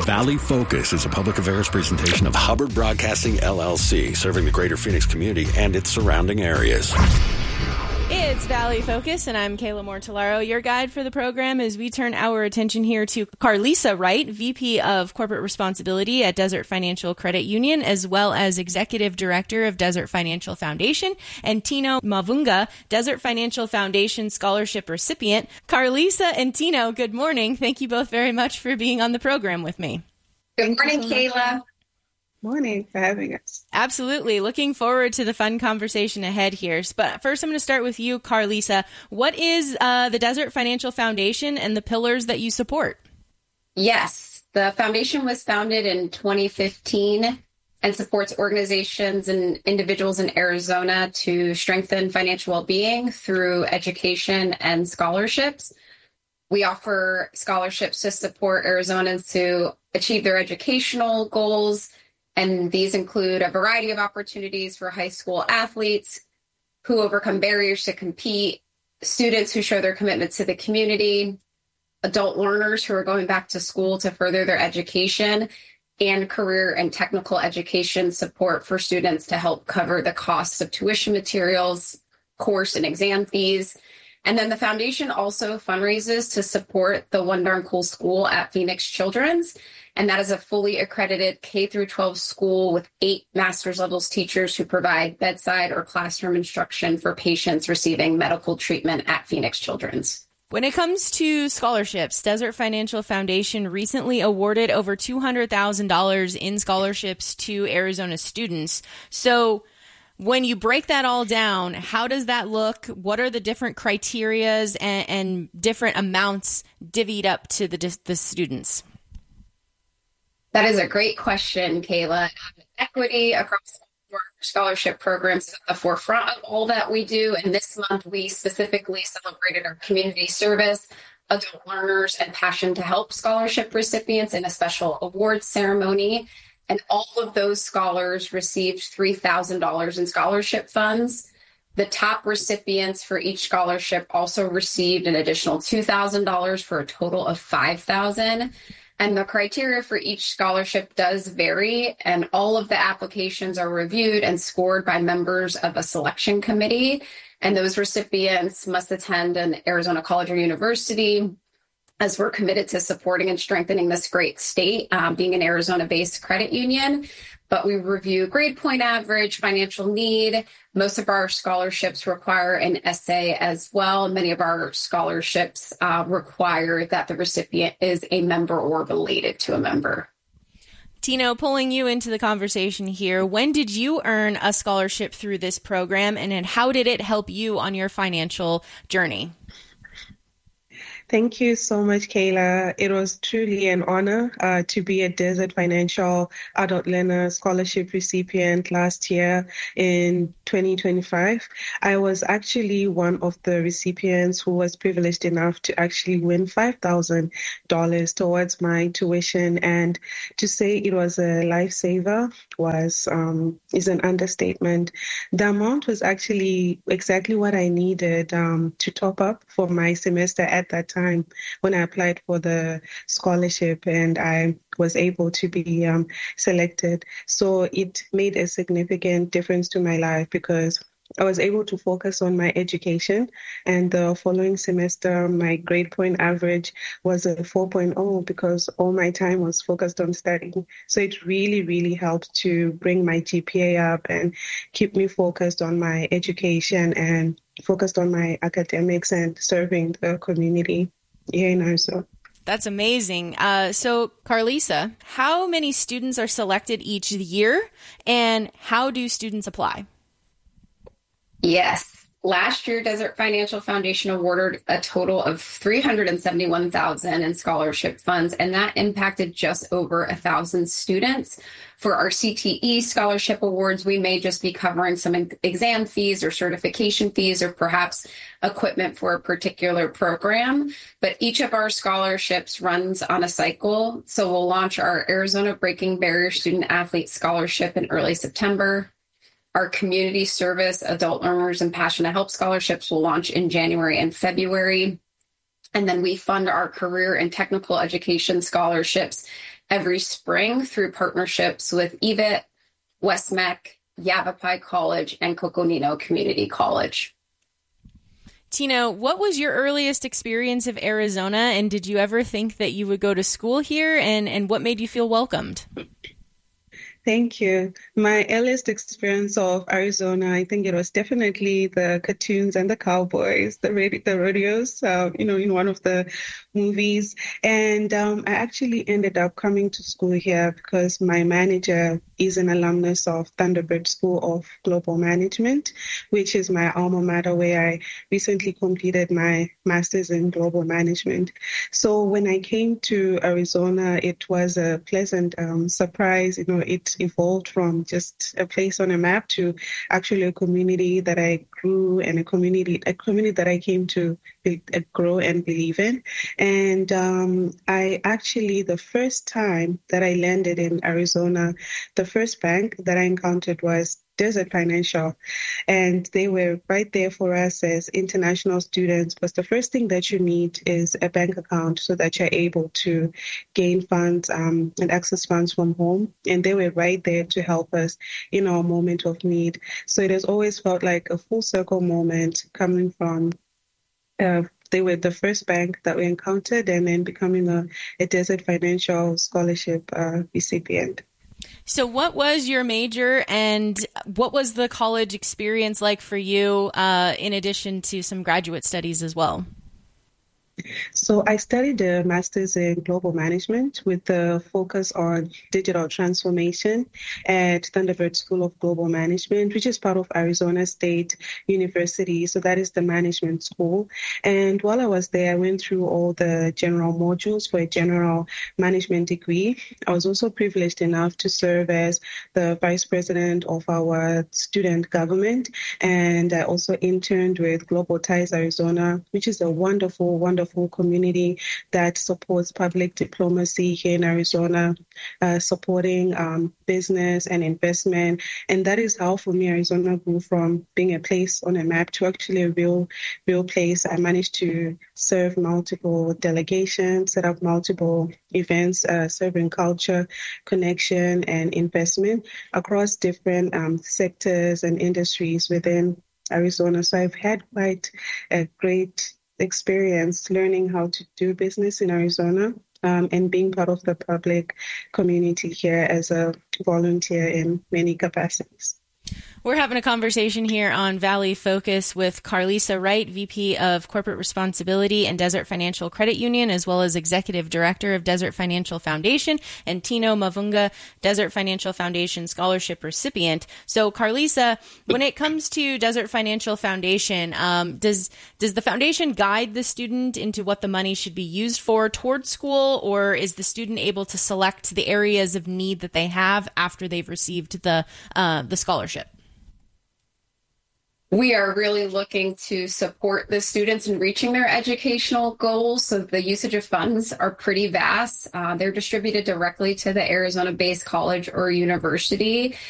Valley Focus is a public affairs presentation of Hubbard Broadcasting, LLC, serving the greater Phoenix community and its surrounding areas. It's Valley Focus, and I'm Kayla Mortellaro, your guide for the program as we turn our attention here to Carlisa Wright, VP of Corporate Responsibility at Desert Financial Credit Union, as well as Executive Director of Desert Financial Foundation, and Tino Mavunga, Desert Financial Foundation Scholarship recipient. Carlisa and Tino, good morning. Thank you both very much for being on the program with me. Good morning, Kayla. Morning for having us. Absolutely. Looking forward to the fun conversation ahead here. But first, I'm going to start with you, Carlisa. What is the Desert Financial Foundation and the pillars that you support? Yes, the foundation was founded in 2015 and supports organizations and individuals in Arizona to strengthen financial well-being through education and scholarships. We offer scholarships to support Arizonans to achieve their educational goals, and these include a variety of opportunities for high school athletes who overcome barriers to compete, students who show their commitment to the community, adult learners who are going back to school to further their education, and career and technical education support for students to help cover the costs of tuition materials, course and exam fees. And then the foundation also fundraises to support the One Darn Cool School at Phoenix Children's. And that is a fully accredited K-12 school with 8 master's levels teachers who provide bedside or classroom instruction for patients receiving medical treatment at Phoenix Children's. When it comes to scholarships, Desert Financial Foundation recently awarded over $200,000 in scholarships to Arizona students. So when you break that all down, how does that look? What are the different criterias and different amounts divvied up to the students? That is a great question, Kayla. Equity across our scholarship programs is at the forefront of all that we do. And this month, we specifically celebrated our community service, adult learners, and passion to help scholarship recipients in a special awards ceremony. And all of those scholars received $3,000 in scholarship funds. The top recipients for each scholarship also received an additional $2,000 for a total of $5,000. And the criteria for each scholarship does vary, and all of the applications are reviewed and scored by members of a selection committee. And those recipients must attend an Arizona college or university, as we're committed to supporting and strengthening this great state, being an Arizona-based credit union. But we review grade point average, financial need. Most of our scholarships require an essay as well. Many of our scholarships require that the recipient is a member or related to a member. Tino, pulling you into the conversation here, when did you earn a scholarship through this program, and how did it help you on your financial journey? Thank you so much, Kayla. It was truly an honor to be a Desert Financial Adult Learner Scholarship recipient last year in 2025. I was actually one of the recipients who was privileged enough to actually win $5,000 towards my tuition. And to say it was a lifesaver is an understatement. The amount was actually exactly what I needed to top up for my semester at that time when I applied for the scholarship, and I was able to be selected. So it made a significant difference to my life because I was able to focus on my education, and the following semester, my grade point average was a 4.0 because all my time was focused on studying. So it really, really helped to bring my GPA up and keep me focused on my education and focused on my academics and serving the community here in Arizona. That's amazing. So, Carlisa, how many students are selected each year, and how do students apply? Yes. Last year, Desert Financial Foundation awarded a total of $371,000 in scholarship funds, and that impacted just over 1,000 students. For our CTE scholarship awards, we may just be covering some exam fees or certification fees or perhaps equipment for a particular program. But each of our scholarships runs on a cycle. So we'll launch our Arizona Breaking Barriers Student Athlete Scholarship in early September. Our community service, adult learners, and passion to help scholarships will launch in January and February. And then we fund our career and technical education scholarships every spring through partnerships with EVIT, Westmec, Yavapai College, and Coconino Community College. Tino, what was your earliest experience of Arizona, and did you ever think that you would go to school here, and what made you feel welcomed? Thank you. My earliest experience of Arizona, I think it was definitely the cartoons and the cowboys, the rodeos, in one of the movies. And I actually ended up coming to school here because my manager is an alumnus of Thunderbird School of Global Management, which is my alma mater where I recently completed my master's in global management. So when I came to Arizona, it was a pleasant surprise. It evolved from just a place on a map to actually a community that I grew and a community that I came to grow and believe in. And the first time that I landed in Arizona, the first bank that I encountered was Desert Financial, and they were right there for us as international students. Because the first thing that you need is a bank account so that you're able to gain funds and access funds from home. And they were right there to help us in our moment of need. So it has always felt like a full circle moment coming from they were the first bank that we encountered, and then becoming a Desert Financial scholarship recipient. So what was your major, and what was the college experience like for you, in addition to some graduate studies as well? So I studied a master's in global management with the focus on digital transformation at Thunderbird School of Global Management, which is part of Arizona State University. So that is the management school. And while I was there, I went through all the general modules for a general management degree. I was also privileged enough to serve as the vice president of our student government. And I also interned with Global Ties Arizona, which is a wonderful community that supports public diplomacy here in Arizona, supporting business and investment. And that is how, for me, Arizona grew from being a place on a map to actually a real place. I managed to serve multiple delegations, set up multiple events, serving culture, connection, and investment across different sectors and industries within Arizona. So I've had quite a great experience learning how to do business in Arizona, and being part of the public community here as a volunteer in many capacities. We're having a conversation here on Valley Focus with Carlisa Wright, VP of Corporate Responsibility and Desert Financial Credit Union, as well as Executive Director of Desert Financial Foundation, and Tino Mavunga, Desert Financial Foundation Scholarship recipient. So, Carlisa, when it comes to Desert Financial Foundation, does the foundation guide the student into what the money should be used for towards school, or is the student able to select the areas of need that they have after they've received the scholarship? We are really looking to support the students in reaching their educational goals. So the usage of funds are pretty vast. They're distributed directly to the Arizona-based college or university.